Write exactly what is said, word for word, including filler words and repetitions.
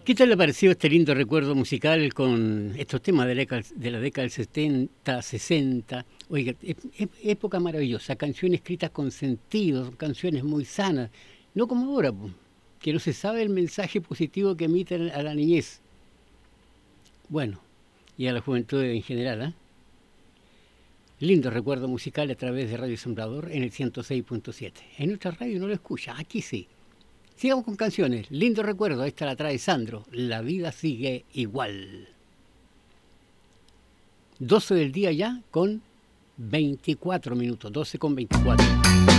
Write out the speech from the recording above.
¿Qué tal le pareció este lindo recuerdo musical con estos temas de la década, de la década del setenta, sesenta? Oiga, é- é- época maravillosa, canciones escritas con sentido, canciones muy sanas, no como ahora, po, que no se sabe el mensaje positivo que emiten a la niñez, bueno, y a la juventud en general, ¿ah? Lindo recuerdo musical a través de Radio Sembrador en el ciento seis punto siete. En nuestra radio no lo escucha, aquí sí. Sigamos con canciones. Lindo recuerdo, esta la trae Sandro. La vida sigue igual. doce del día ya con veinticuatro minutos, doce con veinticuatro.